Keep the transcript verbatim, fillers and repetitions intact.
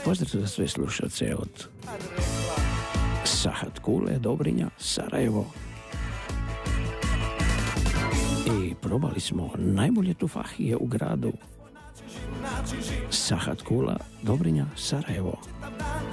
pozdrav za sve slušalce od Sahat Kule, Dobrinja, Sarajevo. I probali smo najbolje tufahije u gradu Sahat Kula, Dobrinja, Sarajevo.